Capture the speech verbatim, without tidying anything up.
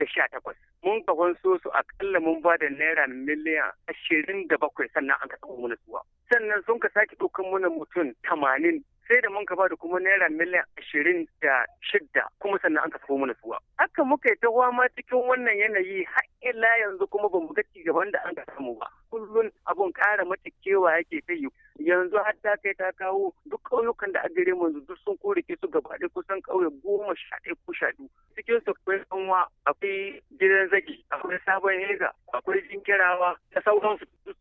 da sha takwas. Mun ka wanso su akalla mun ba da naira miliyan ashirin da bakwai sannan an ka taɓa mana suwa. Sannan sun ka sake ɗaukan mana mutum tamanin sai da mun ka ba da kuma naira miliyan ashirin da shidda kuma sannan an ka taɓa mana suwa. Haka muka yi ta wama cikin wannan yanayi har ila yanzu kuma ba mu ga ci gaban da an ka samu ba. Kullum abun ƙara mata kewa yake ta yi. Yanzu har ta kai ta kawo duk ƙauyukan da a gare mu duk sun korike su gaba ɗaya kusan ƙauye goma sha ɗaya ko sha biyu. Cikin su akwai kanwa, akwai gidan zagi, akwai sabon hega, akwai jinkirawa da sauransu.